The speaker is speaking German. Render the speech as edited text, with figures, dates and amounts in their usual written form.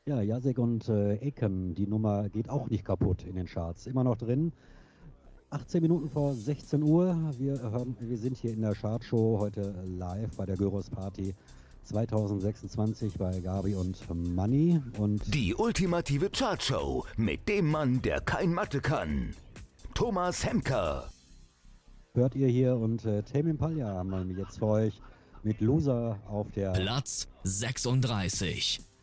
Ja, Jacek und Eken, die Nummer geht auch nicht kaputt in den Charts. Immer noch drin. 18 Minuten vor 16 Uhr. Wir sind hier in der Chartshow heute live bei der Gyros Party 2026 bei Gabi und Manni. Und Die ultimative Chartshow mit dem Mann, der kein Mathe kann. Thomas Hemker. hört ihr hier und Tame Impala haben wir jetzt für euch mit Loser auf der Platz 36.